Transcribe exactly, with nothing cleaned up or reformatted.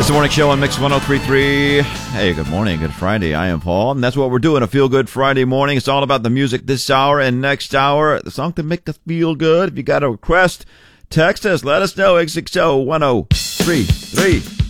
It's the morning show on Mix one oh three point three. Hey, good morning, good Friday. I am Paul, and that's what we're doing, a feel-good Friday morning. It's all about the music this hour and next hour. The song to make us feel good. If you got a request, text us. Let us know, eight six zero, one oh three three.